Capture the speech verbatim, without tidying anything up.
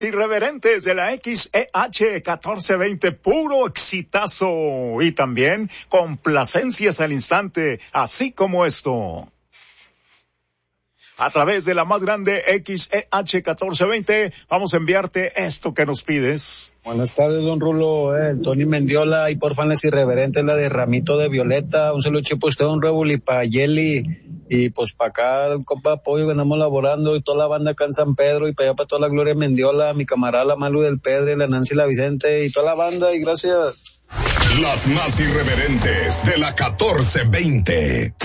Irreverentes de la X E H catorce veinte, puro exitazo y también complacencias al instante, así como esto. A través de la más grande X E H catorce veinte, vamos a enviarte esto que nos pides. Buenas tardes, don Rulo, eh, Tony Mendiola, y por fans irreverentes, la de Ramito de Violeta, un saludo para usted, don Rebul, y para Yeli, y pues para acá, el compa Apoyo, que andamos laborando, y toda la banda acá en San Pedro, y para allá para toda la Gloria Mendiola, mi camarada la Malu del Pedre, la Nancy la Vicente, y toda la banda, y gracias. Las más irreverentes de la catorce veinte.